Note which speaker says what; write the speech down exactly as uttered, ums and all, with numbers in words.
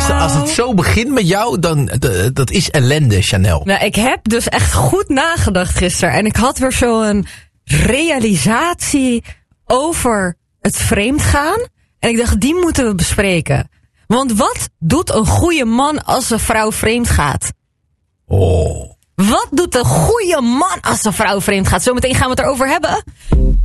Speaker 1: als het zo begint met jou, dan d- dat is ellende, Chanel.
Speaker 2: Nou, ik heb dus echt goed nagedacht gisteren. En ik had weer zo'n realisatie over het vreemdgaan. En ik dacht, die moeten we bespreken. Want wat doet een goede man als een vrouw vreemd gaat?
Speaker 1: Oh.
Speaker 2: Wat doet een goede man als een vrouw vreemd gaat? Zometeen gaan we het erover hebben.